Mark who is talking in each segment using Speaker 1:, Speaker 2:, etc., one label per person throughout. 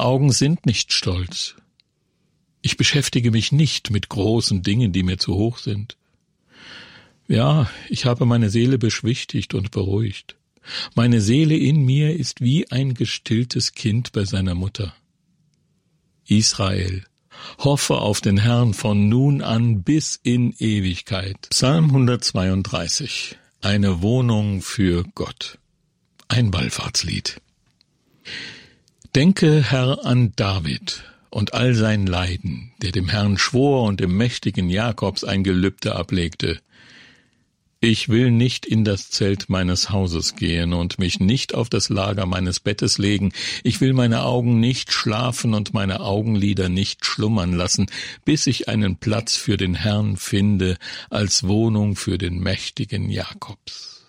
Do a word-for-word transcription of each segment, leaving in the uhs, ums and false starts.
Speaker 1: Augen sind nicht stolz. Ich beschäftige mich nicht mit großen Dingen, die mir zu hoch sind. Ja, ich habe meine Seele beschwichtigt und beruhigt. Meine Seele in mir ist wie ein gestilltes Kind bei seiner Mutter. Israel, hoffe auf den Herrn von nun an bis in Ewigkeit. Psalm hundertzweiunddreißig. Eine Wohnung für Gott. Ein Wallfahrtslied. Denke, Herr, an David und all sein Leiden, der dem Herrn schwor und dem mächtigen Jakobs ein Gelübde ablegte. Ich will nicht in das Zelt meines Hauses gehen und mich nicht auf das Lager meines Bettes legen. Ich will meine Augen nicht schlafen und meine Augenlider nicht schlummern lassen, bis ich einen Platz für den Herrn finde, als Wohnung für den mächtigen Jakobs.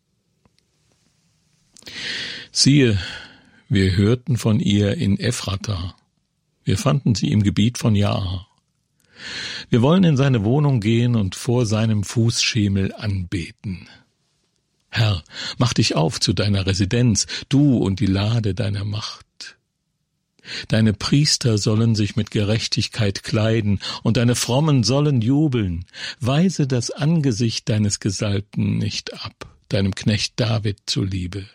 Speaker 1: Siehe, wir hörten von ihr in Ephrata. Wir fanden sie im Gebiet von Jaar. Wir wollen in seine Wohnung gehen und vor seinem Fußschemel anbeten. Herr, mach dich auf zu deiner Residenz, du und die Lade deiner Macht. Deine Priester sollen sich mit Gerechtigkeit kleiden, und deine Frommen sollen jubeln. Weise das Angesicht deines Gesalbten nicht ab, deinem Knecht David zuliebe.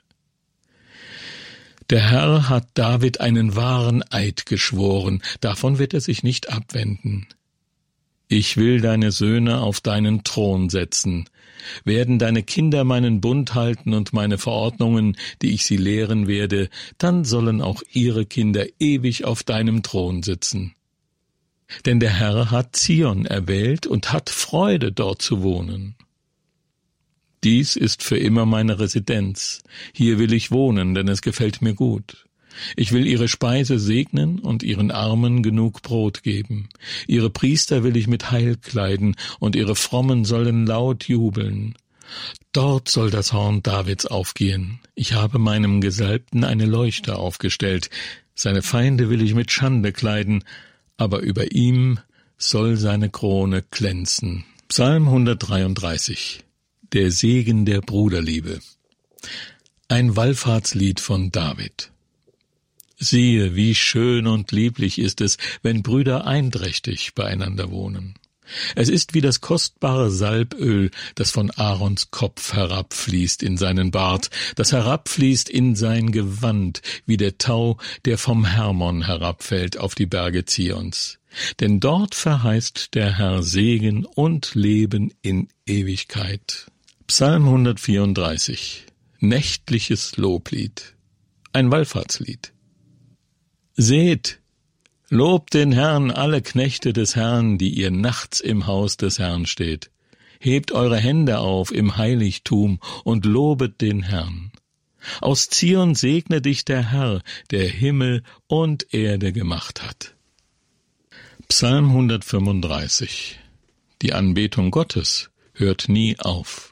Speaker 1: Der Herr hat David einen wahren Eid geschworen, davon wird er sich nicht abwenden. Ich will deine Söhne auf deinen Thron setzen. Werden deine Kinder meinen Bund halten und meine Verordnungen, die ich sie lehren werde, dann sollen auch ihre Kinder ewig auf deinem Thron sitzen. Denn der Herr hat Zion erwählt und hat Freude, dort zu wohnen. Dies ist für immer meine Residenz. Hier will ich wohnen, denn es gefällt mir gut. Ich will ihre Speise segnen und ihren Armen genug Brot geben. Ihre Priester will ich mit Heil kleiden, und ihre Frommen sollen laut jubeln. Dort soll das Horn Davids aufgehen. Ich habe meinem Gesalbten eine Leuchte aufgestellt. Seine Feinde will ich mit Schande kleiden, aber über ihm soll seine Krone glänzen. Psalm hundertdreiunddreißig. Der Segen der Bruderliebe. Ein Wallfahrtslied von David. Siehe, wie schön und lieblich ist es, wenn Brüder einträchtig beieinander wohnen. Es ist wie das kostbare Salböl, das von Aarons Kopf herabfließt in seinen Bart, das herabfließt in sein Gewand, wie der Tau, der vom Hermon herabfällt auf die Berge Zions. Denn dort verheißt der Herr Segen und Leben in Ewigkeit. Psalm hundertvierunddreißig. Nächtliches Loblied. Ein Wallfahrtslied. Seht, lobt den Herrn, alle Knechte des Herrn, die ihr nachts im Haus des Herrn steht. Hebt eure Hände auf im Heiligtum und lobet den Herrn. Aus Zion segne dich der Herr, der Himmel und Erde gemacht hat. Psalm hundertfünfunddreißig. Die Anbetung Gottes hört nie auf.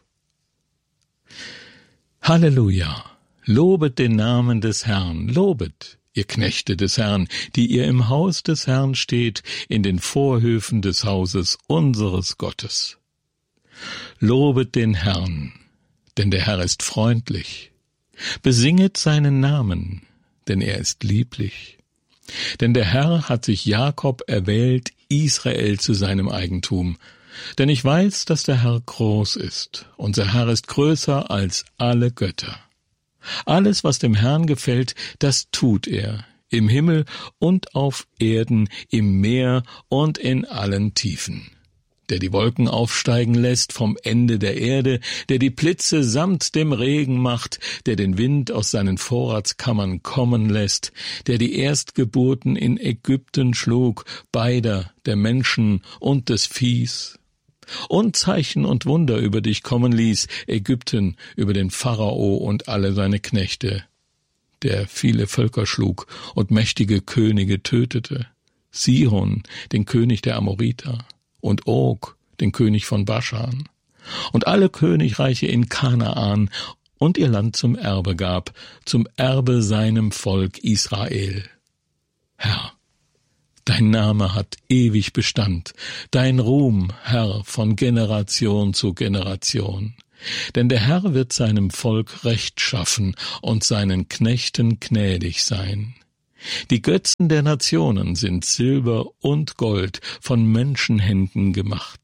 Speaker 1: Halleluja! Lobet den Namen des Herrn, lobet, ihr Knechte des Herrn, die ihr im Haus des Herrn steht, in den Vorhöfen des Hauses unseres Gottes. Lobet den Herrn, denn der Herr ist freundlich. Besinget seinen Namen, denn er ist lieblich. Denn der Herr hat sich Jakob erwählt, Israel zu seinem Eigentum. Denn ich weiß, dass der Herr groß ist, unser Herr ist größer als alle Götter. Alles, was dem Herrn gefällt, das tut er, im Himmel und auf Erden, im Meer und in allen Tiefen. Der die Wolken aufsteigen lässt vom Ende der Erde, der die Blitze samt dem Regen macht, der den Wind aus seinen Vorratskammern kommen lässt, der die Erstgeburten in Ägypten schlug, beider, der Menschen und des Viehs, und Zeichen und Wunder über dich kommen ließ, Ägypten, über den Pharao und alle seine Knechte, der viele Völker schlug und mächtige Könige tötete, Sihon, den König der Amoriter, und Og, den König von Baschan, und alle Königreiche in Kanaan und ihr Land zum Erbe gab, zum Erbe seinem Volk Israel. Herr, dein Name hat ewig Bestand, dein Ruhm, Herr, von Generation zu Generation. Denn der Herr wird seinem Volk Recht schaffen und seinen Knechten gnädig sein. Die Götzen der Nationen sind Silber und Gold von Menschenhänden gemacht.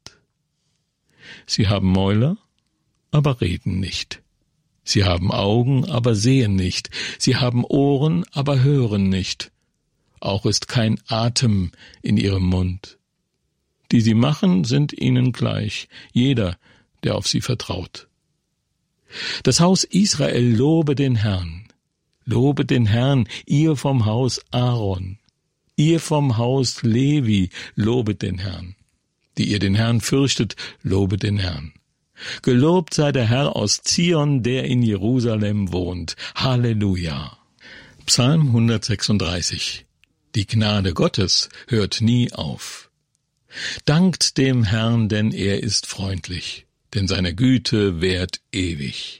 Speaker 1: Sie haben Mäuler, aber reden nicht. Sie haben Augen, aber sehen nicht. Sie haben Ohren, aber hören nicht. Auch ist kein Atem in ihrem Mund. Die sie machen, sind ihnen gleich, jeder, der auf sie vertraut. Das Haus Israel lobe den Herrn. Lobe den Herrn, ihr vom Haus Aaron. Ihr vom Haus Levi, lobet den Herrn. Die ihr den Herrn fürchtet, lobet den Herrn. Gelobt sei der Herr aus Zion, der in Jerusalem wohnt. Halleluja. Psalm hundertsechsunddreißig. Die Gnade Gottes hört nie auf. Dankt dem Herrn, denn er ist freundlich, denn seine Güte währt ewig.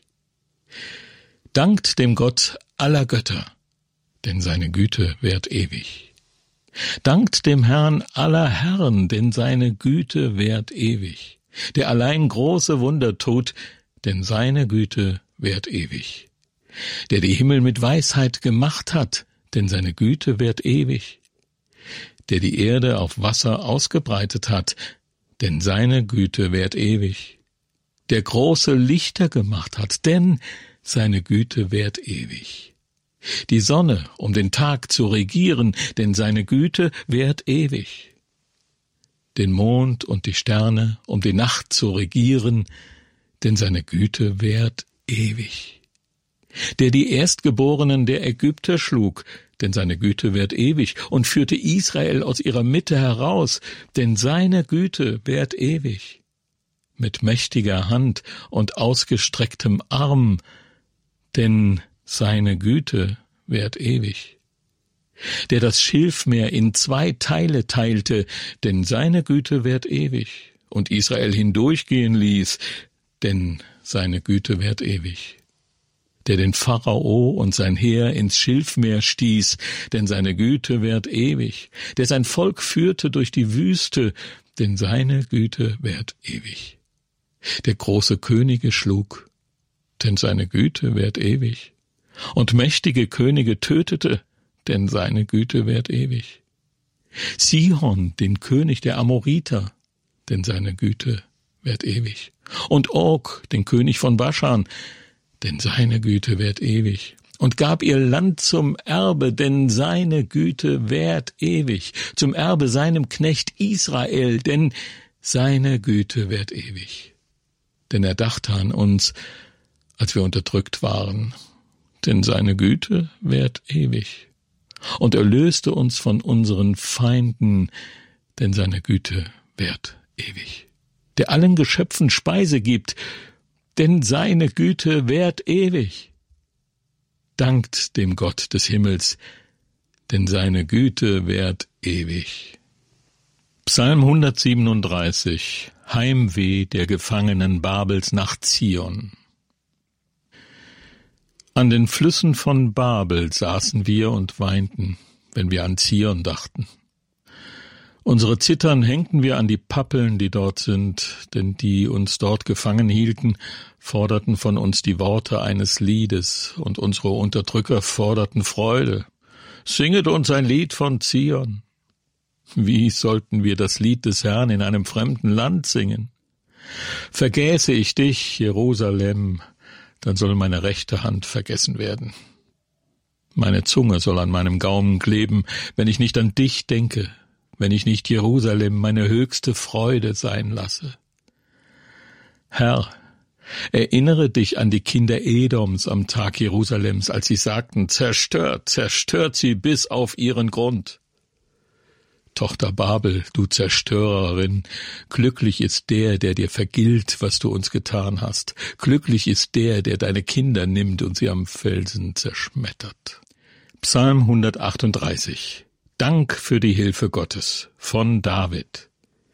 Speaker 1: Dankt dem Gott aller Götter, denn seine Güte währt ewig. Dankt dem Herrn aller Herren, denn seine Güte währt ewig. Der allein große Wunder tut, denn seine Güte währt ewig. Der die Himmel mit Weisheit gemacht hat, denn seine Güte währt ewig. Der die Erde auf Wasser ausgebreitet hat, denn seine Güte währt ewig. Der große Lichter gemacht hat, denn seine Güte währt ewig. Die Sonne, um den Tag zu regieren, denn seine Güte währt ewig. Den Mond und die Sterne, um die Nacht zu regieren, denn seine Güte währt ewig. Der die Erstgeborenen der Ägypter schlug, denn seine Güte währt ewig, und führte Israel aus ihrer Mitte heraus, denn seine Güte währt ewig. Mit mächtiger Hand und ausgestrecktem Arm, denn seine Güte währt ewig. Der das Schilfmeer in zwei Teile teilte, denn seine Güte währt ewig, und Israel hindurchgehen ließ, denn seine Güte währt ewig. Der den Pharao und sein Heer ins Schilfmeer stieß, denn seine Güte währt ewig. Der sein Volk führte durch die Wüste, denn seine Güte währt ewig. Der große Könige schlug, denn seine Güte währt ewig. Und mächtige Könige tötete, denn seine Güte währt ewig. Sihon, den König der Amoriter, denn seine Güte währt ewig. Und Og, den König von Baschan, denn seine Güte währt ewig. Und gab ihr Land zum Erbe, denn seine Güte währt ewig. Zum Erbe seinem Knecht Israel, denn seine Güte währt ewig. Denn er dachte an uns, als wir unterdrückt waren, denn seine Güte währt ewig. Und er löste uns von unseren Feinden, denn seine Güte währt ewig. Der allen Geschöpfen Speise gibt, denn seine Güte währt ewig. Dankt dem Gott des Himmels, denn seine Güte währt ewig. Psalm hundertsiebenunddreißig. Heimweh der Gefangenen Babels nach Zion. An den Flüssen von Babel saßen wir und weinten, wenn wir an Zion dachten. Unsere Zittern hängten wir an die Pappeln, die dort sind, denn die uns dort gefangen hielten, forderten von uns die Worte eines Liedes, und unsere Unterdrücker forderten Freude. Singet uns ein Lied von Zion. Wie sollten wir das Lied des Herrn in einem fremden Land singen? Vergäße ich dich, Jerusalem, dann soll meine rechte Hand vergessen werden. Meine Zunge soll an meinem Gaumen kleben, wenn ich nicht an dich denke, wenn ich nicht Jerusalem meine höchste Freude sein lasse. Herr, erinnere dich an die Kinder Edoms am Tag Jerusalems, als sie sagten, zerstört, zerstört sie bis auf ihren Grund. Tochter Babel, du Zerstörerin, glücklich ist der, der dir vergilt, was du uns getan hast. Glücklich ist der, der deine Kinder nimmt und sie am Felsen zerschmettert. Psalm hundertachtunddreißig. Dank für die Hilfe Gottes von David.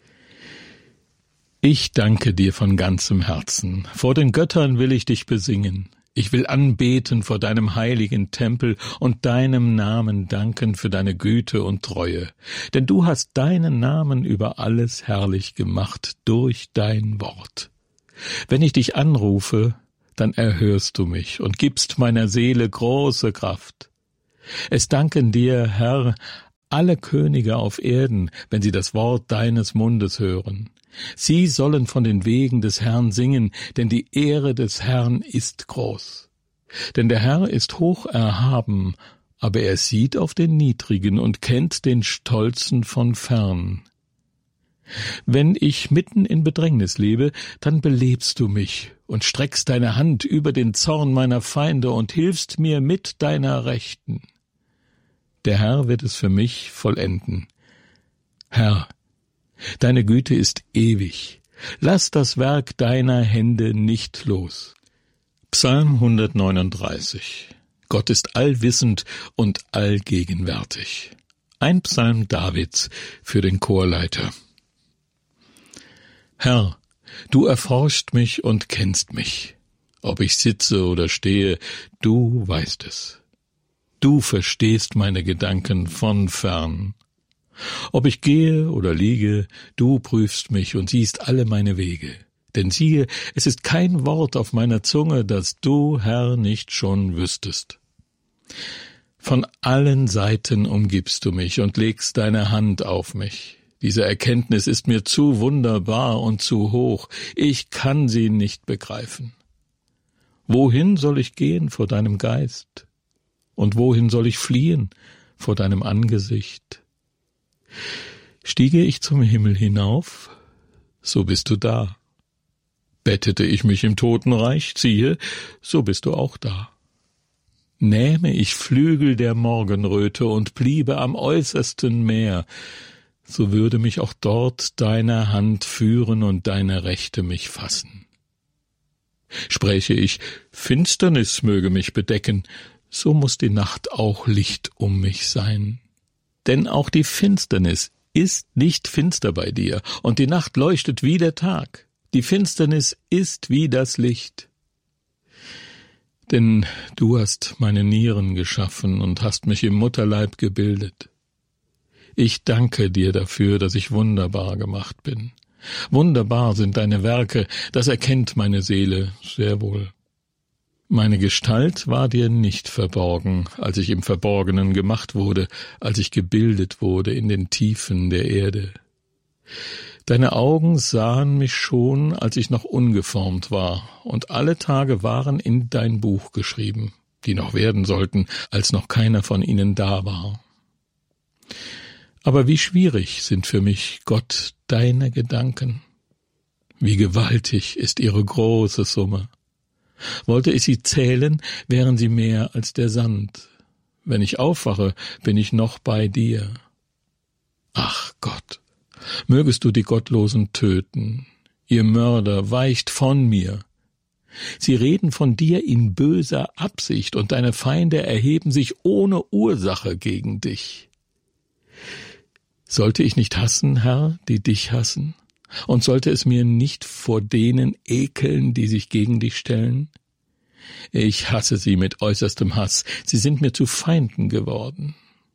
Speaker 1: Ich danke dir von ganzem Herzen. Vor den Göttern will ich dich besingen. Ich will anbeten vor deinem heiligen Tempel und deinem Namen danken für deine Güte und Treue. Denn du hast deinen Namen über alles herrlich gemacht durch dein Wort. Wenn ich dich anrufe, dann erhörst du mich und gibst meiner Seele große Kraft. Es danken dir, Herr, alle Könige auf Erden, wenn sie das Wort deines Mundes hören. Sie sollen von den Wegen des Herrn singen, denn die Ehre des Herrn ist groß. Denn der Herr ist hoch erhaben, aber er sieht auf den Niedrigen und kennt den Stolzen von fern. Wenn ich mitten in Bedrängnis lebe, dann belebst du mich und streckst deine Hand über den Zorn meiner Feinde und hilfst mir mit deiner Rechten. Der Herr wird es für mich vollenden. Herr, deine Güte ist ewig. Lass das Werk deiner Hände nicht los. Psalm hundertneununddreißig. Gott ist allwissend und allgegenwärtig. Ein Psalm Davids für den Chorleiter. Herr, du erforschst mich und kennst mich. Ob ich sitze oder stehe, du weißt es. Du verstehst meine Gedanken von fern. Ob ich gehe oder liege, du prüfst mich und siehst alle meine Wege. Denn siehe, es ist kein Wort auf meiner Zunge, das du, Herr, nicht schon wüsstest. Von allen Seiten umgibst du mich und legst deine Hand auf mich. Diese Erkenntnis ist mir zu wunderbar und zu hoch. Ich kann sie nicht begreifen. Wohin soll ich gehen vor deinem Geist? Und wohin soll ich fliehen vor deinem Angesicht? Stiege ich zum Himmel hinauf, so bist du da. Bettete ich mich im Totenreich, siehe, so bist du auch da. Nähme ich Flügel der Morgenröte und bliebe am äußersten Meer, so würde mich auch dort deine Hand führen und deine Rechte mich fassen. Spräche ich, Finsternis möge mich bedecken, so muß die Nacht auch Licht um mich sein. Denn auch die Finsternis ist nicht finster bei dir, und die Nacht leuchtet wie der Tag. Die Finsternis ist wie das Licht. Denn du hast meine Nieren geschaffen und hast mich im Mutterleib gebildet. Ich danke dir dafür, dass ich wunderbar gemacht bin. Wunderbar sind deine Werke, das erkennt meine Seele sehr wohl. Meine Gestalt war dir nicht verborgen, als ich im Verborgenen gemacht wurde, als ich gebildet wurde in den Tiefen der Erde. Deine Augen sahen mich schon, als ich noch ungeformt war, und alle Tage waren in dein Buch geschrieben, die noch werden sollten, als noch keiner von ihnen da war. Aber wie schwierig sind für mich, Gott, deine Gedanken. Wie gewaltig ist ihre große Summe. Wollte ich sie zählen, wären sie mehr als der Sand. Wenn ich aufwache, bin ich noch bei dir. Ach Gott, mögest du die Gottlosen töten. Ihr Mörder weicht von mir. Sie reden von dir in böser Absicht, und deine Feinde erheben sich ohne Ursache gegen dich. Sollte ich nicht hassen, Herr, die dich hassen? Und sollte es mir nicht vor denen ekeln, die sich gegen dich stellen? Ich hasse sie mit äußerstem Hass, sie sind mir zu Feinden geworden.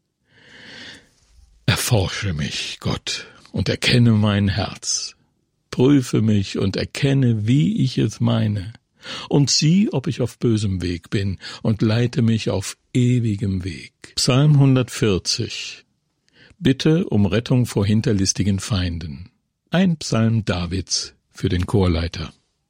Speaker 1: Erforsche mich, Gott, und erkenne mein Herz. Prüfe mich und erkenne, wie ich es meine. Und sieh, ob ich auf bösem Weg bin, und leite mich auf ewigem Weg. Psalm hundertvierzig. Bitte um Rettung vor hinterlistigen Feinden. Ein Psalm Davids für den Chorleiter.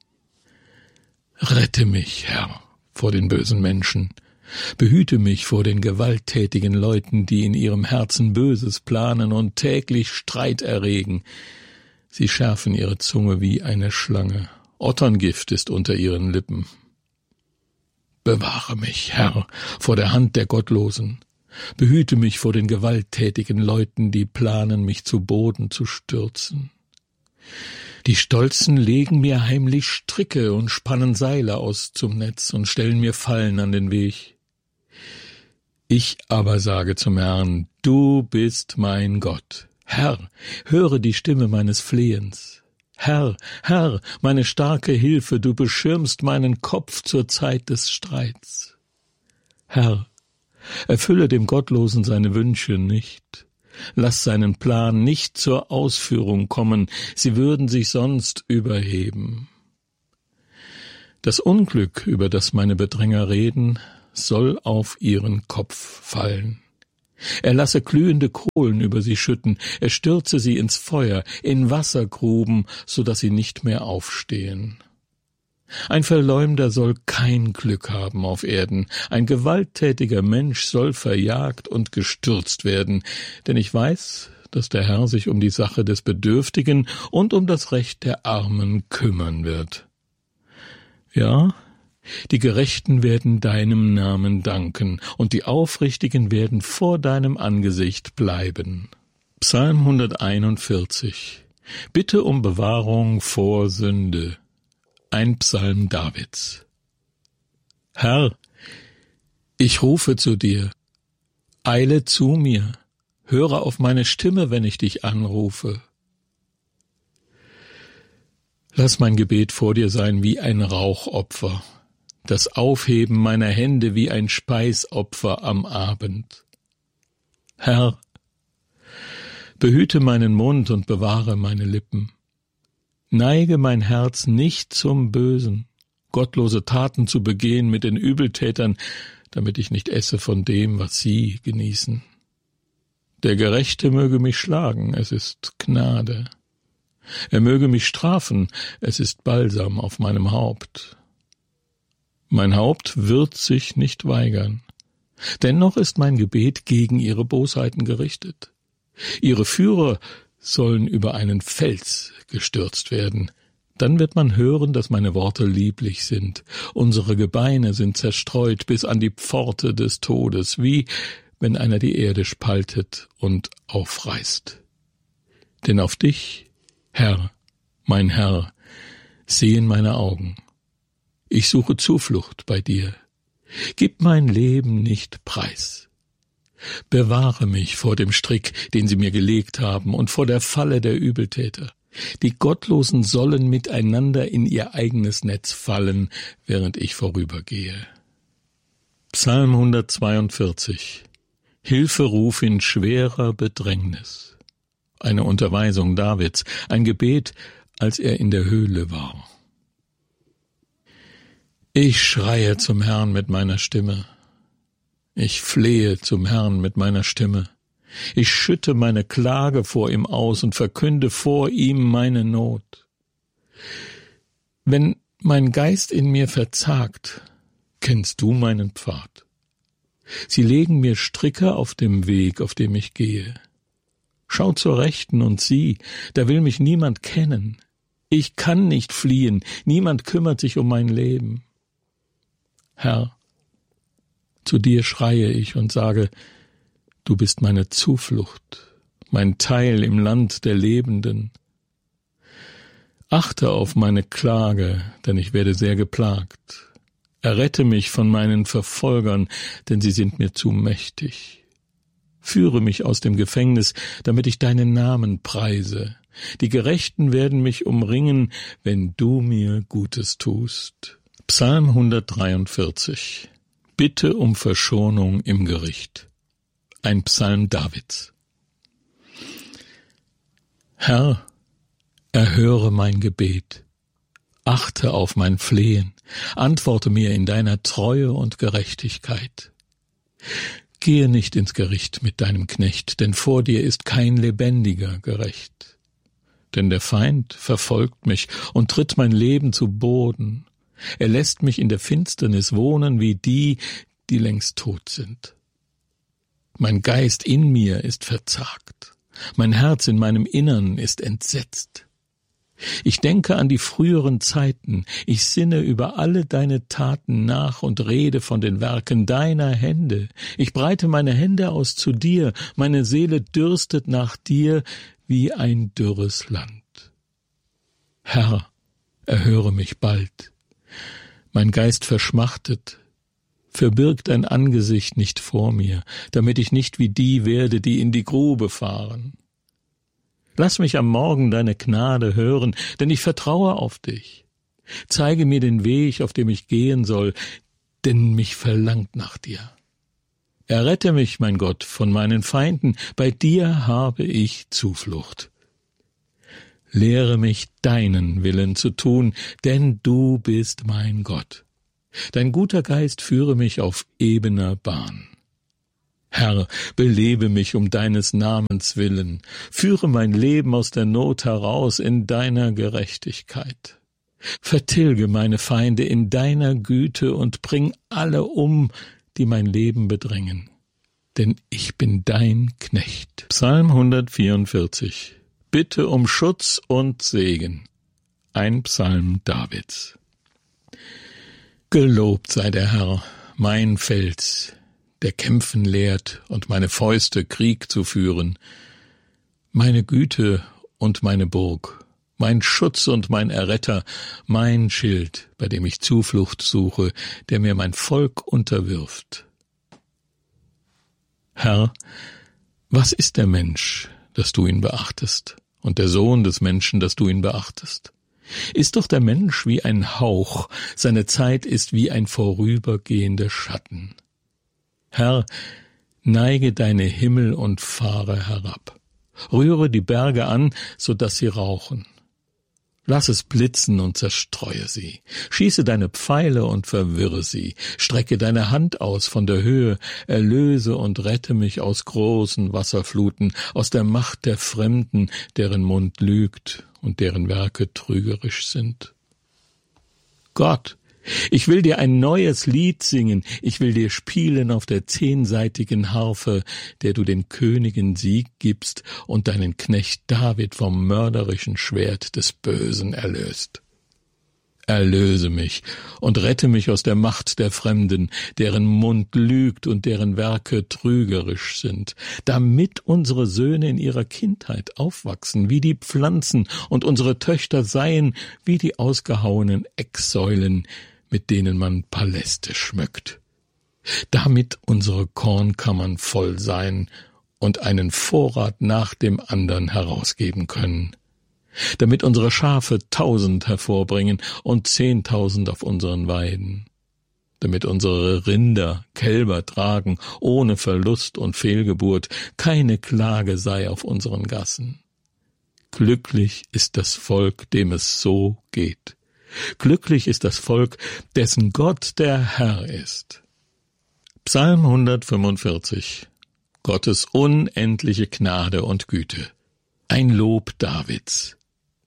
Speaker 1: Rette mich, Herr, vor den bösen Menschen. Behüte mich vor den gewalttätigen Leuten, die in ihrem Herzen Böses planen und täglich Streit erregen. Sie schärfen ihre Zunge wie eine Schlange. Otterngift ist unter ihren Lippen. Bewahre mich, Herr, vor der Hand der Gottlosen. Behüte mich vor den gewalttätigen Leuten, die planen, mich zu Boden zu stürzen. Die Stolzen legen mir heimlich Stricke und spannen Seile aus zum Netz und stellen mir Fallen an den Weg. Ich aber sage zum Herrn, du bist mein Gott. Herr, höre die Stimme meines Flehens. Herr, Herr, meine starke Hilfe, du beschirmst meinen Kopf zur Zeit des Streits. Herr, erfülle dem Gottlosen seine Wünsche nicht. Lass seinen Plan nicht zur Ausführung kommen, sie würden sich sonst überheben. Das Unglück, über das meine Bedränger reden, soll auf ihren Kopf fallen. Er lasse glühende Kohlen über sie schütten, er stürze sie ins Feuer, in Wassergruben, so dass sie nicht mehr aufstehen. Ein Verleumder soll kein Glück haben auf Erden, ein gewalttätiger Mensch soll verjagt und gestürzt werden, denn ich weiß, dass der Herr sich um die Sache des Bedürftigen und um das Recht der Armen kümmern wird. Ja, die Gerechten werden deinem Namen danken, und die Aufrichtigen werden vor deinem Angesicht bleiben. Psalm hunderteinundvierzig. Bitte um Bewahrung vor Sünde. Ein Psalm Davids. Herr, ich rufe zu dir. Eile zu mir. Höre auf meine Stimme, wenn ich dich anrufe. Lass mein Gebet vor dir sein wie ein Rauchopfer, das Aufheben meiner Hände wie ein Speisopfer am Abend. Herr, behüte meinen Mund und bewahre meine Lippen. Neige mein Herz nicht zum Bösen, gottlose Taten zu begehen mit den Übeltätern, damit ich nicht esse von dem, was sie genießen. Der Gerechte möge mich schlagen, es ist Gnade. Er möge mich strafen, es ist Balsam auf meinem Haupt. Mein Haupt wird sich nicht weigern. Dennoch ist mein Gebet gegen ihre Bosheiten gerichtet. Ihre Führer sollen über einen Fels gestürzt werden. Dann wird man hören, dass meine Worte lieblich sind. Unsere Gebeine sind zerstreut bis an die Pforte des Todes, wie wenn einer die Erde spaltet und aufreißt. Denn auf dich, Herr, mein Herr, sehen meine Augen. Ich suche Zuflucht bei dir. Gib mein Leben nicht preis. Bewahre mich vor dem Strick, den sie mir gelegt haben, und vor der Falle der Übeltäter. Die Gottlosen sollen miteinander in ihr eigenes Netz fallen, während ich vorübergehe. Psalm hundertzweiundvierzig. Hilferuf in schwerer Bedrängnis. Eine Unterweisung Davids, ein Gebet, als er in der Höhle war. Ich schreie zum Herrn mit meiner Stimme. Ich flehe zum Herrn mit meiner Stimme. Ich schütte meine Klage vor ihm aus und verkünde vor ihm meine Not. Wenn mein Geist in mir verzagt, kennst du meinen Pfad. Sie legen mir Stricke auf dem Weg, auf dem ich gehe. Schau zur Rechten und sieh, da will mich niemand kennen. Ich kann nicht fliehen, niemand kümmert sich um mein Leben. Herr, zu dir schreie ich und sage, du bist meine Zuflucht, mein Teil im Land der Lebenden. Achte auf meine Klage, denn ich werde sehr geplagt. Errette mich von meinen Verfolgern, denn sie sind mir zu mächtig. Führe mich aus dem Gefängnis, damit ich deinen Namen preise. Die Gerechten werden mich umringen, wenn du mir Gutes tust. Psalm hundertdreiundvierzig. Bitte um Verschonung im Gericht. Ein Psalm Davids. Herr, erhöre mein Gebet. Achte auf mein Flehen. Antworte mir in deiner Treue und Gerechtigkeit. Gehe nicht ins Gericht mit deinem Knecht, denn vor dir ist kein Lebendiger gerecht. Denn der Feind verfolgt mich und tritt mein Leben zu Boden. Er lässt mich in der Finsternis wohnen wie die, die längst tot sind. Mein Geist in mir ist verzagt, mein Herz in meinem Innern ist entsetzt. Ich denke an die früheren Zeiten, ich sinne über alle deine Taten nach und rede von den Werken deiner Hände. Ich breite meine Hände aus zu dir, meine Seele dürstet nach dir wie ein dürres Land. Herr, erhöre mich bald. Mein Geist verschmachtet, verbirg dein Angesicht nicht vor mir, damit ich nicht wie die werde, die in die Grube fahren. Lass mich am Morgen deine Gnade hören, denn ich vertraue auf dich. Zeige mir den Weg, auf dem ich gehen soll, denn mich verlangt nach dir. Errette mich, mein Gott, von meinen Feinden, bei dir habe ich Zuflucht. Lehre mich, deinen Willen zu tun, denn du bist mein Gott. Dein guter Geist führe mich auf ebener Bahn. Herr, belebe mich um deines Namens willen, führe mein Leben aus der Not heraus in deiner Gerechtigkeit. Vertilge meine Feinde in deiner Güte und bring alle um, die mein Leben bedrängen. Denn ich bin dein Knecht. Psalm hundertvierundvierzig. Bitte um Schutz und Segen. Ein Psalm Davids. Gelobt sei der Herr, mein Fels, der kämpfen lehrt und meine Fäuste Krieg zu führen, meine Güte und meine Burg, mein Schutz und mein Erretter, mein Schild, bei dem ich Zuflucht suche, der mir mein Volk unterwirft. Herr, was ist der Mensch, dass du ihn beachtest, und der Sohn des Menschen, dass du ihn beachtest? Ist doch der Mensch wie ein Hauch, seine Zeit ist wie ein vorübergehender Schatten. Herr, neige deine Himmel und fahre herab. Rühre die Berge an, so dass sie rauchen. Lass es blitzen und zerstreue sie. Schieße deine Pfeile und verwirre sie. Strecke deine Hand aus von der Höhe, erlöse und rette mich aus großen Wasserfluten, aus der Macht der Fremden, deren Mund lügt und deren Werke trügerisch sind. Gott, ich will dir ein neues Lied singen, ich will dir spielen auf der zehnsaitigen Harfe, der du den Königen Sieg gibst und deinen Knecht David vom mörderischen Schwert des Bösen erlöst. Erlöse mich und rette mich aus der Macht der Fremden, deren Mund lügt und deren Werke trügerisch sind, damit unsere Söhne in ihrer Kindheit aufwachsen wie die Pflanzen und unsere Töchter seien wie die ausgehauenen Ecksäulen, mit denen man Paläste schmückt, damit unsere Kornkammern voll sein und einen Vorrat nach dem andern herausgeben können, damit unsere Schafe tausend hervorbringen und zehntausend auf unseren Weiden, damit unsere Rinder Kälber tragen ohne Verlust und Fehlgeburt, keine Klage sei auf unseren Gassen. Glücklich ist das Volk, dem es so geht. Glücklich ist das Volk, dessen Gott der Herr ist. Psalm hundertfünfundvierzig. Gottes unendliche Gnade und Güte. Ein Lob Davids.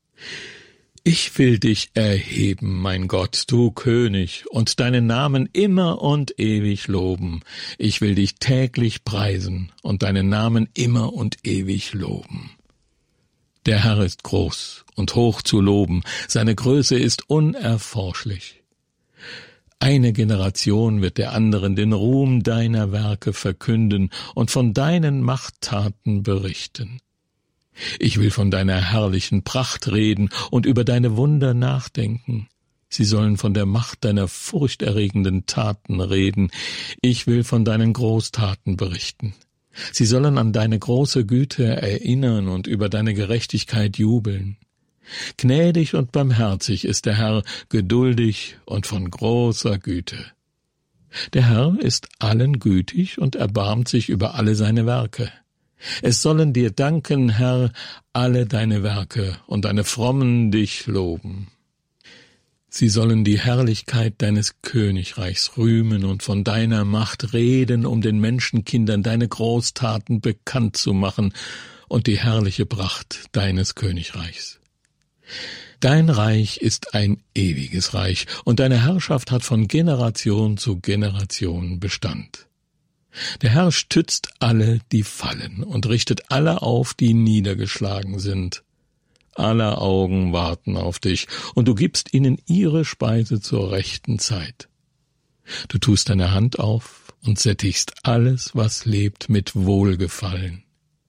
Speaker 1: Ich will dich erheben, mein Gott, du König, und deinen Namen immer und ewig loben. Ich will dich täglich preisen und deinen Namen immer und ewig loben. Der Herr ist groß und hoch zu loben, seine Größe ist unerforschlich. Eine Generation wird der anderen den Ruhm deiner Werke verkünden und von deinen Machttaten berichten. Ich will von deiner herrlichen Pracht reden und über deine Wunder nachdenken. Sie sollen von der Macht deiner furchterregenden Taten reden. Ich will von deinen Großtaten berichten. Sie sollen an deine große Güte erinnern und über deine Gerechtigkeit jubeln. Gnädig und barmherzig ist der Herr, geduldig und von großer Güte. Der Herr ist allen gütig und erbarmt sich über alle seine Werke. Es sollen dir danken, Herr, alle deine Werke, und deine Frommen dich loben. Sie sollen die Herrlichkeit deines Königreichs rühmen und von deiner Macht reden, um den Menschenkindern deine Großtaten bekannt zu machen und die herrliche Pracht deines Königreichs. Dein Reich ist ein ewiges Reich, und deine Herrschaft hat von Generation zu Generation Bestand. Der Herr stützt alle, die fallen, und richtet alle auf, die niedergeschlagen sind. Aller Augen warten auf dich, und du gibst ihnen ihre Speise zur rechten Zeit. Du tust deine Hand auf und sättigst alles, was lebt, mit Wohlgefallen.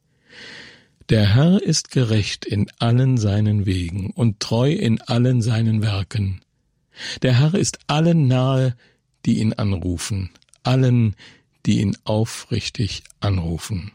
Speaker 1: Der Herr ist gerecht in allen seinen Wegen und treu in allen seinen Werken. Der Herr ist allen nahe, die ihn anrufen, allen, die ihn aufrichtig anrufen.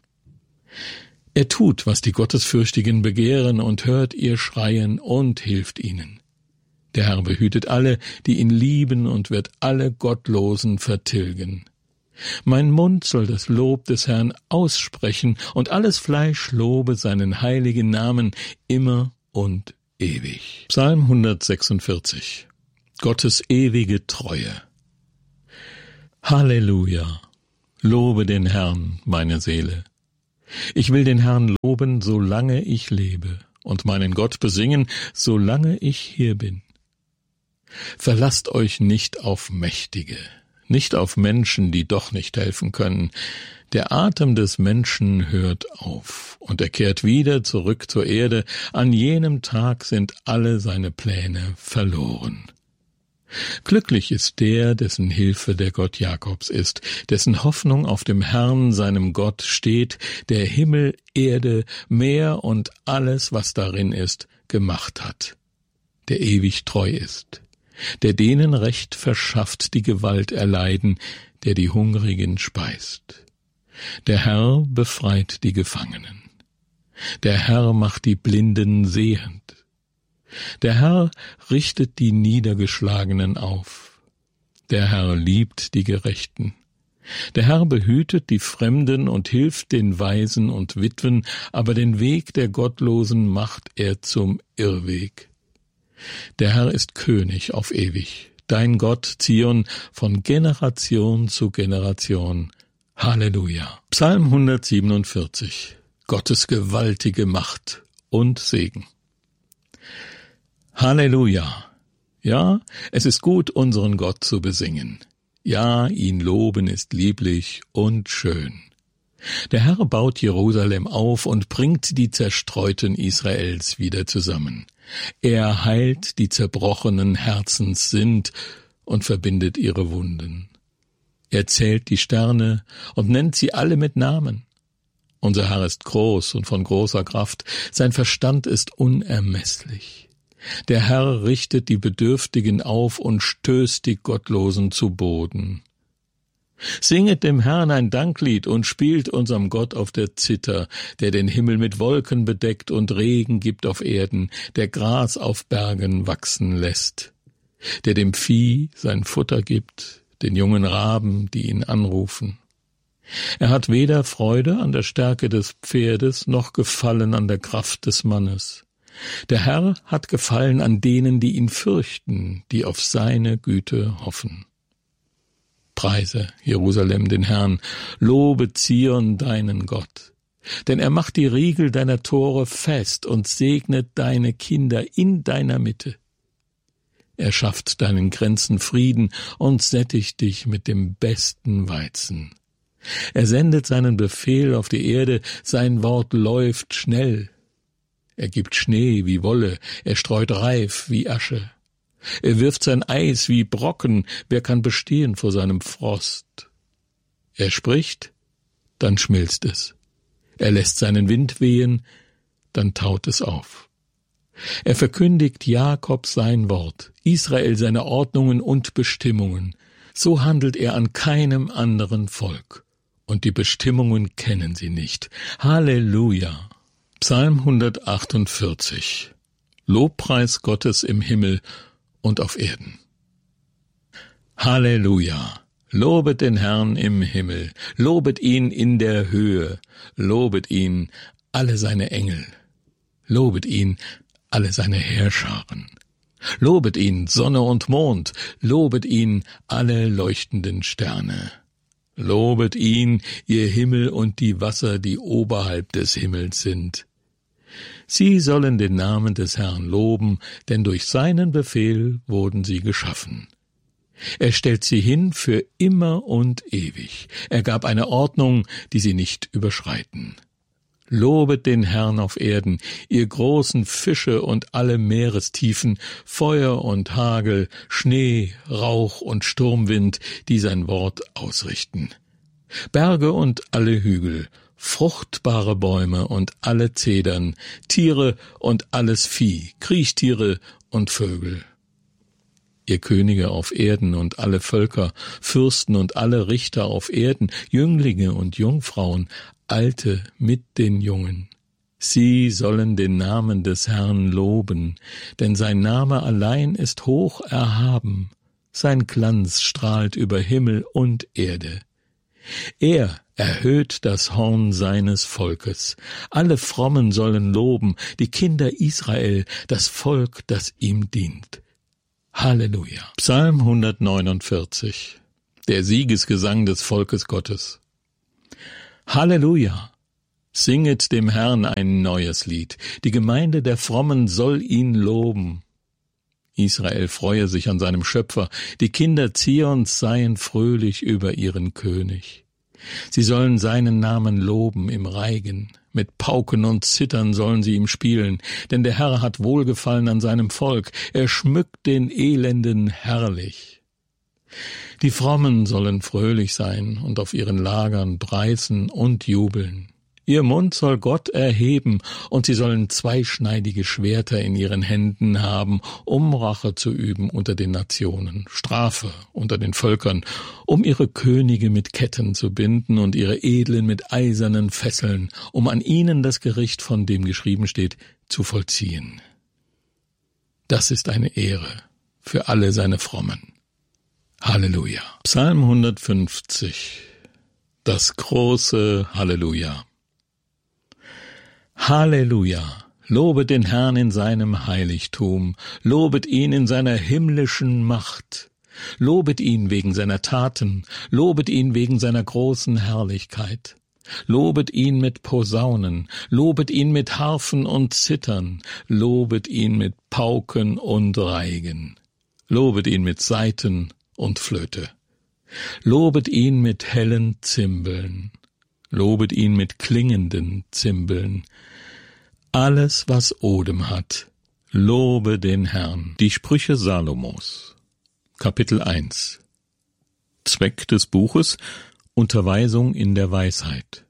Speaker 1: Er tut, was die Gottesfürchtigen begehren, und hört ihr Schreien und hilft ihnen. Der Herr behütet alle, die ihn lieben, und wird alle Gottlosen vertilgen. Mein Mund soll das Lob des Herrn aussprechen, und alles Fleisch lobe seinen heiligen Namen immer und ewig. Psalm hundertsechsundvierzig. Gottes ewige Treue. Halleluja! Lobe den Herrn, meine Seele. Ich will den Herrn loben, solange ich lebe, und meinen Gott besingen, solange ich hier bin. Verlasst euch nicht auf Mächtige, nicht auf Menschen, die doch nicht helfen können. Der Atem des Menschen hört auf, und er kehrt wieder zurück zur Erde. An jenem Tag sind alle seine Pläne verloren. Glücklich ist der, dessen Hilfe der Gott Jakobs ist, dessen Hoffnung auf dem Herrn, seinem Gott, steht, der Himmel, Erde, Meer und alles, was darin ist, gemacht hat, der ewig treu ist, der denen Recht verschafft, die Gewalt erleiden, der die Hungrigen speist. Der Herr befreit die Gefangenen. Der Herr macht die Blinden sehend. Der Herr richtet die Niedergeschlagenen auf. Der Herr liebt die Gerechten. Der Herr behütet die Fremden und hilft den Waisen und Witwen, aber den Weg der Gottlosen macht er zum Irrweg. Der Herr ist König auf ewig, dein Gott, Zion, von Generation zu Generation. Halleluja. Psalm hundertsiebenundvierzig. Gottes gewaltige Macht und Segen. Halleluja! Ja, es ist gut, unseren Gott zu besingen. Ja, ihn loben ist lieblich und schön. Der Herr baut Jerusalem auf und bringt die Zerstreuten Israels wieder zusammen. Er heilt die zerbrochenen Herzens sind und verbindet ihre Wunden. Er zählt die Sterne und nennt sie alle mit Namen. Unser Herr ist groß und von großer Kraft, sein Verstand ist unermesslich. Der Herr richtet die Bedürftigen auf und stößt die Gottlosen zu Boden. Singet dem Herrn ein Danklied und spielt unserem Gott auf der Zither, der den Himmel mit Wolken bedeckt und Regen gibt auf Erden, der Gras auf Bergen wachsen lässt, der dem Vieh sein Futter gibt, den jungen Raben, die ihn anrufen. Er hat weder Freude an der Stärke des Pferdes noch Gefallen an der Kraft des Mannes. Der Herr hat Gefallen an denen, die ihn fürchten, die auf seine Güte hoffen. Preise, Jerusalem, den Herrn, lobe Zion, deinen Gott. Denn er macht die Riegel deiner Tore fest und segnet deine Kinder in deiner Mitte. Er schafft deinen Grenzen Frieden und sättigt dich mit dem besten Weizen. Er sendet seinen Befehl auf die Erde, sein Wort läuft schnell. Er gibt Schnee wie Wolle, er streut Reif wie Asche. Er wirft sein Eis wie Brocken, wer kann bestehen vor seinem Frost? Er spricht, dann schmilzt es. Er lässt seinen Wind wehen, dann taut es auf. Er verkündigt Jakob sein Wort, Israel seine Ordnungen und Bestimmungen. So handelt er an keinem anderen Volk. Und die Bestimmungen kennen sie nicht. Halleluja! Psalm hundertachtundvierzig. Lobpreis Gottes im Himmel und auf Erden. Halleluja! Lobet den Herrn im Himmel, lobet ihn in der Höhe, lobet ihn alle seine Engel, lobet ihn alle seine Heerscharen, lobet ihn Sonne und Mond, lobet ihn alle leuchtenden Sterne. Lobet ihn, ihr Himmel und die Wasser, die oberhalb des Himmels sind. Sie sollen den Namen des Herrn loben, denn durch seinen Befehl wurden sie geschaffen. Er stellt sie hin für immer und ewig. Er gab eine Ordnung, die sie nicht überschreiten. Lobet den Herrn auf Erden, ihr großen Fische und alle Meerestiefen, Feuer und Hagel, Schnee, Rauch und Sturmwind, die sein Wort ausrichten. Berge und alle Hügel, fruchtbare Bäume und alle Zedern, Tiere und alles Vieh, Kriechtiere und Vögel. Ihr Könige auf Erden und alle Völker, Fürsten und alle Richter auf Erden, Jünglinge und Jungfrauen, Alte mit den Jungen. Sie sollen den Namen des Herrn loben, denn sein Name allein ist hoch erhaben. Sein Glanz strahlt über Himmel und Erde. Er erhöht das Horn seines Volkes. Alle Frommen sollen loben, die Kinder Israel, das Volk, das ihm dient. Halleluja. Psalm hundertneunundvierzig. der Siegesgesang des Volkes Gottes. Halleluja! Singet dem Herrn ein neues Lied. Die Gemeinde der Frommen soll ihn loben. Israel freue sich an seinem Schöpfer. Die Kinder Zions seien fröhlich über ihren König. Sie sollen seinen Namen loben im Reigen. Mit Pauken und Zittern sollen sie ihm spielen. Denn der Herr hat Wohlgefallen an seinem Volk. Er schmückt den Elenden herrlich. Die Frommen sollen fröhlich sein und auf ihren Lagern preisen und jubeln. Ihr Mund soll Gott erheben, und sie sollen zweischneidige Schwerter in ihren Händen haben, um Rache zu üben unter den Nationen, Strafe unter den Völkern, um ihre Könige mit Ketten zu binden und ihre Edlen mit eisernen Fesseln, um an ihnen das Gericht, von dem geschrieben steht, zu vollziehen. Das ist eine Ehre für alle seine Frommen. Halleluja. Psalm hundertfünfzig. Das große Halleluja. Halleluja! Lobet den Herrn in seinem Heiligtum, lobet ihn in seiner himmlischen Macht, lobet ihn wegen seiner Taten, lobet ihn wegen seiner großen Herrlichkeit, lobet ihn mit Posaunen, lobet ihn mit Harfen und Zittern, lobet ihn mit Pauken und Reigen, lobet ihn mit Saiten und Flöte, lobet ihn mit hellen Zimbeln, lobet ihn mit klingenden Zimbeln. Alles, was Odem hat, lobe den Herrn. Die Sprüche Salomos. Kapitel eins. Zweck des Buches: Unterweisung in der Weisheit.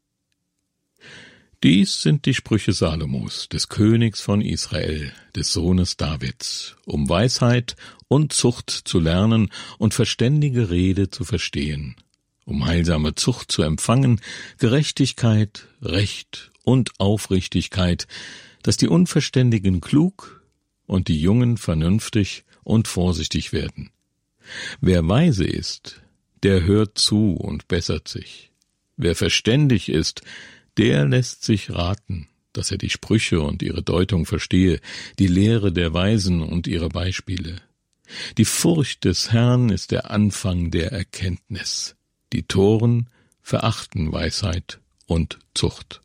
Speaker 1: Dies sind die Sprüche Salomos, des Königs von Israel, des Sohnes Davids, um Weisheit und Zucht zu lernen und verständige Rede zu verstehen, um heilsame Zucht zu empfangen, Gerechtigkeit, Recht und Aufrichtigkeit, dass die Unverständigen klug und die Jungen vernünftig und vorsichtig werden. Wer weise ist, der hört zu und bessert sich. Wer verständig ist, der lässt sich raten, dass er die Sprüche und ihre Deutung verstehe, die Lehre der Weisen und ihre Beispiele. Die Furcht des Herrn ist der Anfang der Erkenntnis. Die Toren verachten Weisheit und Zucht.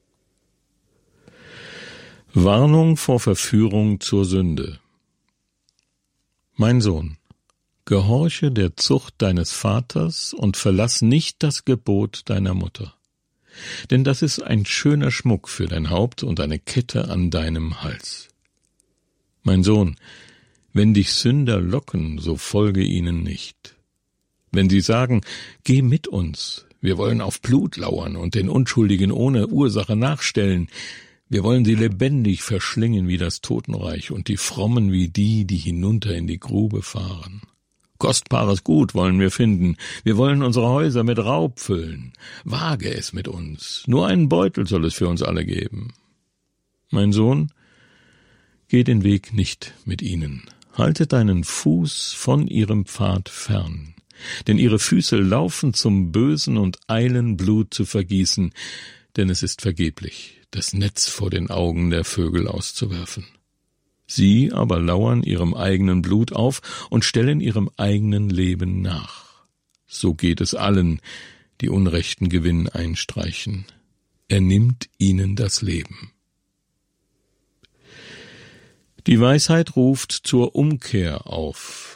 Speaker 1: Warnung vor Verführung zur Sünde. Mein Sohn, gehorche der Zucht deines Vaters und verlass nicht das Gebot deiner Mutter. Denn das ist ein schöner Schmuck für dein Haupt und eine Kette an deinem Hals. Mein Sohn, wenn dich Sünder locken, so folge ihnen nicht. Wenn sie sagen, geh mit uns, wir wollen auf Blut lauern und den Unschuldigen ohne Ursache nachstellen, wir wollen sie lebendig verschlingen wie das Totenreich und die Frommen wie die, die hinunter in die Grube fahren. Kostbares Gut wollen wir finden, wir wollen unsere Häuser mit Raub füllen. Wage es mit uns, nur einen Beutel soll es für uns alle geben. Mein Sohn, geh den Weg nicht mit ihnen, halte deinen Fuß von ihrem Pfad fern, denn ihre Füße laufen zum Bösen und eilen Blut zu vergießen, denn es ist vergeblich, das Netz vor den Augen der Vögel auszuwerfen. Sie aber lauern ihrem eigenen Blut auf und stellen ihrem eigenen Leben nach. So geht es allen, die unrechten Gewinn einstreichen. Er nimmt ihnen das Leben. Die Weisheit ruft zur Umkehr auf.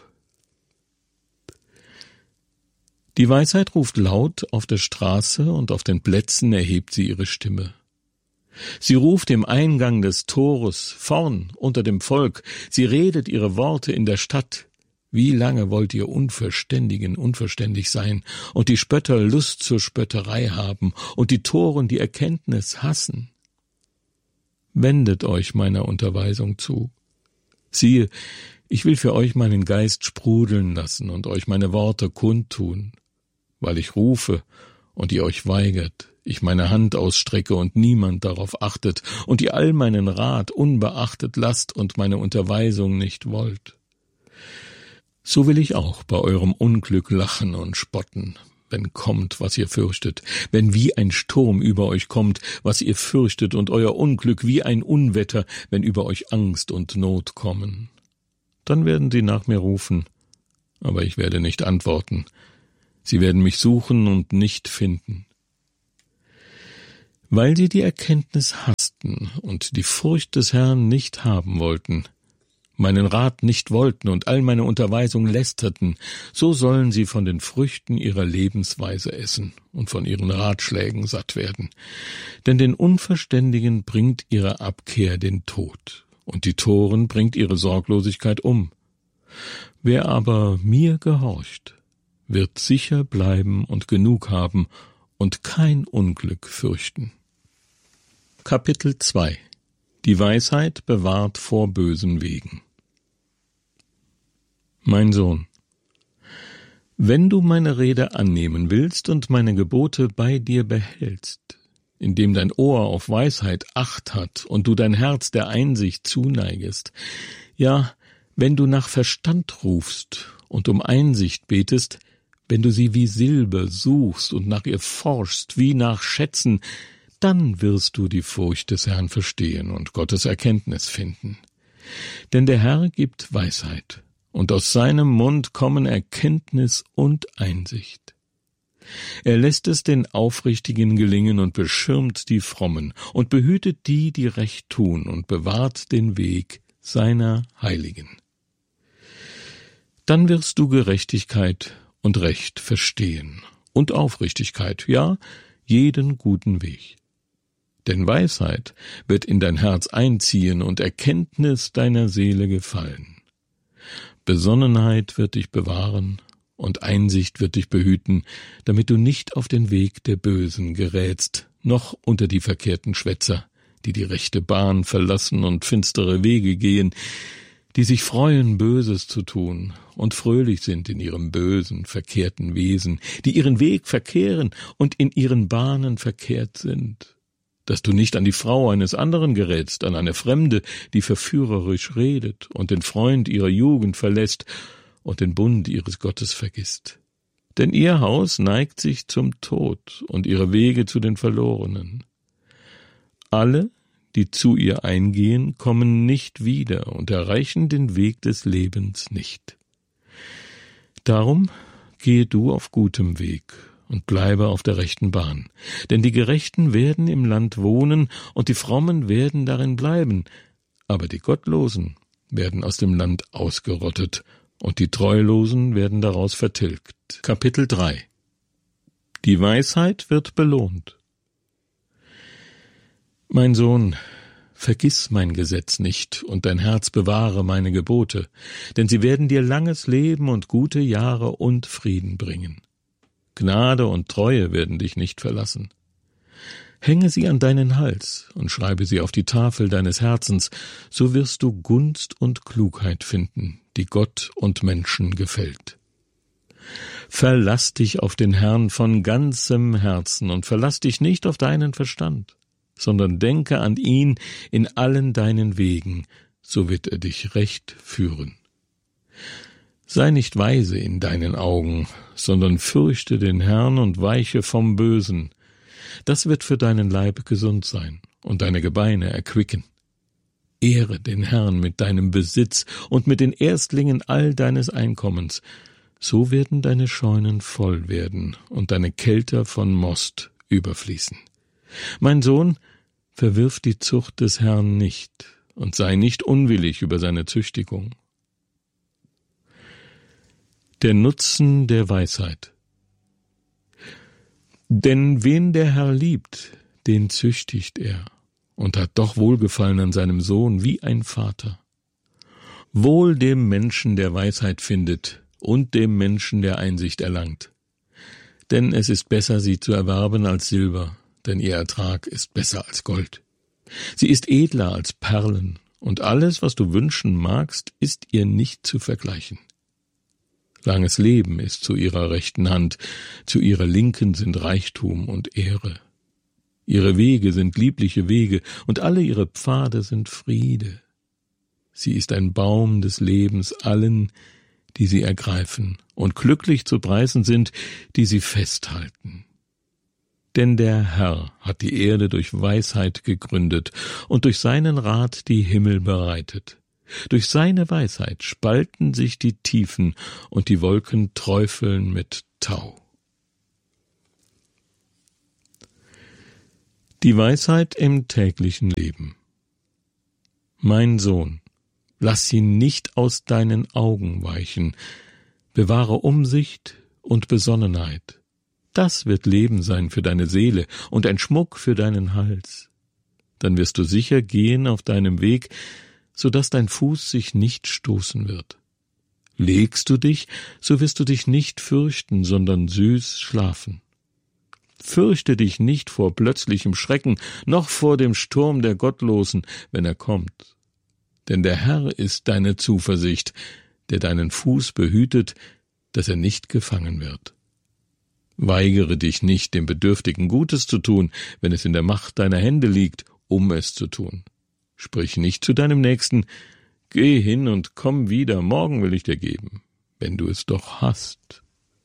Speaker 1: Die Weisheit ruft laut auf der Straße und auf den Plätzen erhebt sie ihre Stimme. Sie ruft im Eingang des Tores, vorn unter dem Volk, sie redet ihre Worte in der Stadt. Wie lange wollt ihr Unverständigen unverständig sein und die Spötter Lust zur Spötterei haben und die Toren die Erkenntnis hassen? Wendet euch meiner Unterweisung zu. Siehe, ich will für euch meinen Geist sprudeln lassen und euch meine Worte kundtun, weil ich rufe und ihr euch weigert, ich meine Hand ausstrecke und niemand darauf achtet, und ihr all meinen Rat unbeachtet lasst und meine Unterweisung nicht wollt. So will ich auch bei eurem Unglück lachen und spotten, wenn kommt, was ihr fürchtet, wenn wie ein Sturm über euch kommt, was ihr fürchtet, und euer Unglück wie ein Unwetter, wenn über euch Angst und Not kommen. Dann werden sie nach mir rufen, aber ich werde nicht antworten, Sie werden mich suchen und nicht finden. Weil sie die Erkenntnis hassten und die Furcht des Herrn nicht haben wollten, meinen Rat nicht wollten und all meine Unterweisung lästerten, so sollen sie von den Früchten ihrer Lebensweise essen und von ihren Ratschlägen satt werden. Denn den Unverständigen bringt ihre Abkehr den Tod, und die Toren bringt ihre Sorglosigkeit um. Wer aber mir gehorcht, wird sicher bleiben und genug haben und kein Unglück fürchten. Kapitel zwei. Die Weisheit bewahrt vor bösen Wegen. Mein Sohn, wenn du meine Rede annehmen willst und meine Gebote bei dir behältst, indem dein Ohr auf Weisheit Acht hat und du dein Herz der Einsicht zuneigest, ja, wenn du nach Verstand rufst und um Einsicht betest, wenn du sie wie Silber suchst und nach ihr forschst wie nach Schätzen, dann wirst du die Furcht des Herrn verstehen und Gottes Erkenntnis finden. Denn der Herr gibt Weisheit, und aus seinem Mund kommen Erkenntnis und Einsicht. Er lässt es den Aufrichtigen gelingen und beschirmt die Frommen und behütet die, die recht tun, und bewahrt den Weg seiner Heiligen. Dann wirst du Gerechtigkeit und Recht verstehen und Aufrichtigkeit, ja, jeden guten Weg. Denn Weisheit wird in dein Herz einziehen und Erkenntnis deiner Seele gefallen. Besonnenheit wird dich bewahren und Einsicht wird dich behüten, damit du nicht auf den Weg der Bösen gerätst, noch unter die verkehrten Schwätzer, die die rechte Bahn verlassen und finstere Wege gehen, die sich freuen, Böses zu tun und fröhlich sind in ihrem bösen, verkehrten Wesen, die ihren Weg verkehren und in ihren Bahnen verkehrt sind. Dass du nicht an die Frau eines anderen gerätst, an eine Fremde, die verführerisch redet und den Freund ihrer Jugend verlässt und den Bund ihres Gottes vergisst. Denn ihr Haus neigt sich zum Tod und ihre Wege zu den Verlorenen. Alle, die zu ihr eingehen, kommen nicht wieder und erreichen den Weg des Lebens nicht. Darum gehe du auf gutem Weg und bleibe auf der rechten Bahn. Denn die Gerechten werden im Land wohnen und die Frommen werden darin bleiben, aber die Gottlosen werden aus dem Land ausgerottet und die Treulosen werden daraus vertilgt. Kapitel drei. Die Weisheit wird belohnt. Mein Sohn, vergiss mein Gesetz nicht und dein Herz bewahre meine Gebote, denn sie werden dir langes Leben und gute Jahre und Frieden bringen. Gnade und Treue werden dich nicht verlassen. Hänge sie an deinen Hals und schreibe sie auf die Tafel deines Herzens, so wirst du Gunst und Klugheit finden, die Gott und Menschen gefällt. Verlass dich auf den Herrn von ganzem Herzen und verlass dich nicht auf deinen Verstand, sondern denke an ihn in allen deinen Wegen, so wird er dich recht führen. Sei nicht weise in deinen Augen, sondern fürchte den Herrn und weiche vom Bösen. Das wird für deinen Leib gesund sein und deine Gebeine erquicken. Ehre den Herrn mit deinem Besitz und mit den Erstlingen all deines Einkommens. So werden deine Scheunen voll werden und deine Kelter von Most überfließen. Mein Sohn, verwirf die Zucht des Herrn nicht und sei nicht unwillig über seine Züchtigung. Der Nutzen der Weisheit. Denn wen der Herr liebt, den züchtigt er und hat doch Wohlgefallen an seinem Sohn wie ein Vater. Wohl dem Menschen, der Weisheit findet, und dem Menschen, der Einsicht erlangt. Denn es ist besser, sie zu erwerben als Silber, denn ihr Ertrag ist besser als Gold. Sie ist edler als Perlen, und alles, was du wünschen magst, ist ihr nicht zu vergleichen. Langes Leben ist zu ihrer rechten Hand, zu ihrer linken sind Reichtum und Ehre. Ihre Wege sind liebliche Wege, und alle ihre Pfade sind Friede. Sie ist ein Baum des Lebens allen, die sie ergreifen, und glücklich zu preisen sind, die sie festhalten. Denn der Herr hat die Erde durch Weisheit gegründet und durch seinen Rat die Himmel bereitet. Durch seine Weisheit spalten sich die Tiefen und die Wolken träufeln mit Tau. Die Weisheit im täglichen Leben. Mein Sohn, lass sie nicht aus deinen Augen weichen, bewahre Umsicht und Besonnenheit. Das wird Leben sein für deine Seele und ein Schmuck für deinen Hals. Dann wirst du sicher gehen auf deinem Weg, so dass dein Fuß sich nicht stoßen wird. Legst du dich, so wirst du dich nicht fürchten, sondern süß schlafen. Fürchte dich nicht vor plötzlichem Schrecken, noch vor dem Sturm der Gottlosen, wenn er kommt. Denn der Herr ist deine Zuversicht, der deinen Fuß behütet, dass er nicht gefangen wird. Weigere dich nicht, dem Bedürftigen Gutes zu tun, wenn es in der Macht deiner Hände liegt, um es zu tun. Sprich nicht zu deinem Nächsten, geh hin und komm wieder, morgen will ich dir geben, wenn du es doch hast.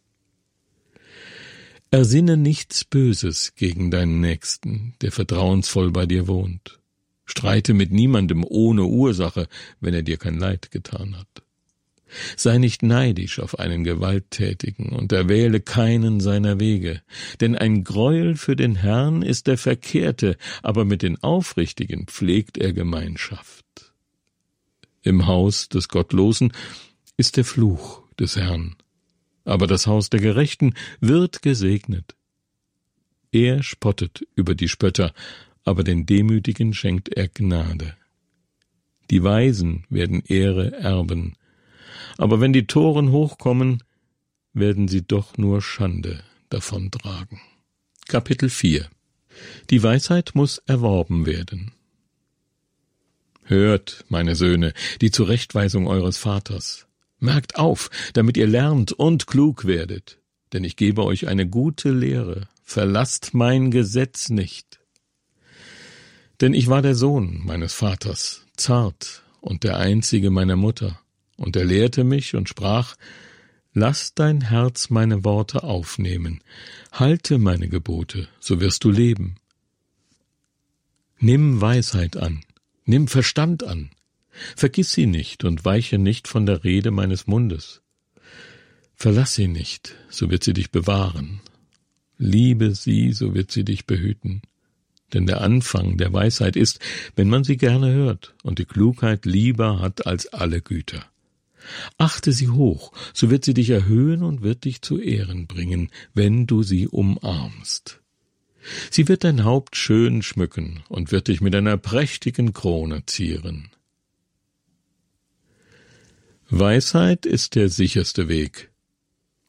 Speaker 1: Ersinne nichts Böses gegen deinen Nächsten, der vertrauensvoll bei dir wohnt. Streite mit niemandem ohne Ursache, wenn er dir kein Leid getan hat. Sei nicht neidisch auf einen Gewalttätigen und erwähle keinen seiner Wege, denn ein Greuel für den Herrn ist der Verkehrte, aber mit den Aufrichtigen pflegt er Gemeinschaft. Im Haus des Gottlosen ist der Fluch des Herrn, aber das Haus der Gerechten wird gesegnet. Er spottet über die Spötter, aber den Demütigen schenkt er Gnade. Die Weisen werden Ehre erben, aber wenn die Toren hochkommen, werden sie doch nur Schande davontragen. Kapitel vier. Die Weisheit muss erworben werden. Hört, meine Söhne, die Zurechtweisung eures Vaters. Merkt auf, damit ihr lernt und klug werdet, denn ich gebe euch eine gute Lehre. Verlasst mein Gesetz nicht. Denn ich war der Sohn meines Vaters, zart und der einzige meiner Mutter. Und er lehrte mich und sprach, lass dein Herz meine Worte aufnehmen, halte meine Gebote, so wirst du leben. Nimm Weisheit an, nimm Verstand an, vergiss sie nicht und weiche nicht von der Rede meines Mundes. Verlass sie nicht, so wird sie dich bewahren. Liebe sie, so wird sie dich behüten. Denn der Anfang der Weisheit ist, wenn man sie gerne hört und die Klugheit lieber hat als alle Güter. Achte sie hoch, so wird sie dich erhöhen und wird dich zu Ehren bringen, wenn du sie umarmst. Sie wird dein Haupt schön schmücken und wird dich mit einer prächtigen Krone zieren. Weisheit ist der sicherste Weg,